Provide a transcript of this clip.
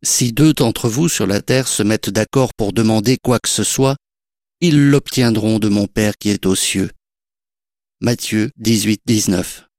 Si deux d'entre vous sur la terre se mettent d'accord pour demander quoi que ce soit, ils l'obtiendront de mon Père qui est aux cieux. Matthieu 18, 19.